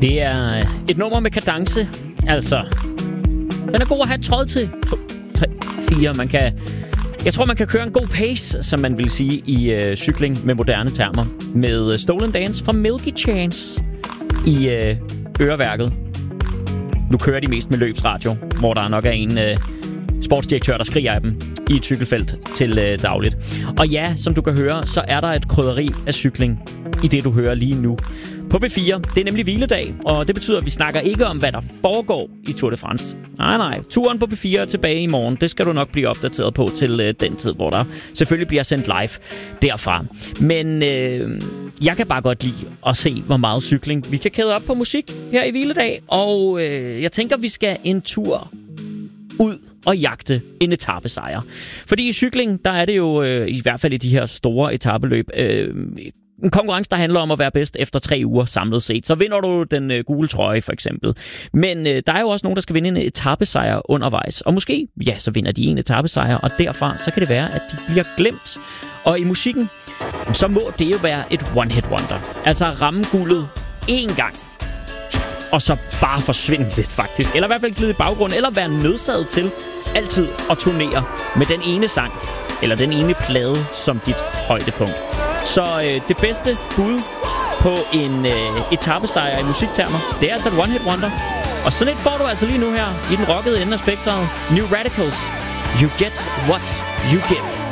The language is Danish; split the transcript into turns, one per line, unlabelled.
Det er et nummer med kadence. Altså, den er god at have tråd til. 2, 3, 4. Jeg tror, man kan køre en god pace, som man vil sige i cykling med moderne termer. Med Stolen Dance fra Milky Chance i øreværket. Nu kører de mest med løbsradio, hvor der nok er en sportsdirektør, der skriger af dem i et cykelfelt til dagligt. Og ja, som du kan høre, så er der et krydderi af cykling i det, du hører lige nu. På B4, det er nemlig hviledag, og det betyder, at vi snakker ikke om, hvad der foregår i Tour de France. Nej. Turen på B4 er tilbage i morgen. Det skal du nok blive opdateret på til den tid, hvor der selvfølgelig bliver sendt live derfra. Men jeg kan bare godt lide at se, hvor meget cykling vi kan kæde op på musik her i hviledag. Og jeg tænker, vi skal en tur ud og jagte en etapesejr. Fordi i cykling, der er det jo, i hvert fald i de her store etapeløb, en konkurrence, der handler om at være bedst efter 3 uger samlet set. Så vinder du den gule trøje, for eksempel. Men der er jo også nogen, der skal vinde en etapesejr undervejs. Og måske, ja, så vinder de en etapesejr, og derfra, så kan det være, at de bliver glemt. Og i musikken, så må det jo være et one-hit wonder. Altså ramme guldet én gang, og så bare forsvinde lidt, faktisk. Eller i hvert fald glide i baggrunden, eller være nødsaget til altid at turnere med den ene sang, eller den ene plade som dit højdepunkt. Så det bedste bud på en etapesejr i musiktermer, det er altså et one-hit wonder. Og sådan et får du altså lige nu her i den rockede ende af spektret. New Radicals, You Get What You Give.